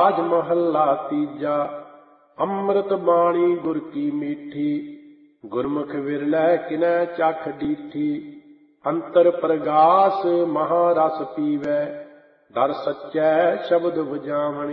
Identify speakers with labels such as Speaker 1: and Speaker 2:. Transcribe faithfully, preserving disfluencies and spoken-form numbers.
Speaker 1: ਰਾਜ ਮਹੱਲਾ ਤੀਜਾ। ਅੰਮ੍ਰਿਤ ਬਾਣੀ ਗੁਰ ਕੀ ਮੀਠੀ, ਗੁਰਮੁਖ ਵਿਰਲੈ ਕਿਨੈ ਚਖ ਡੀਠੀ। ਅੰਤਰ ਪ੍ਰਗਾਸ ਮਹਾ ਰਸ ਪੀਵੈ, ਦਰ ਸੱਚੈ ਸ਼ਬਦ ਬੁਝਾਵਣੀ।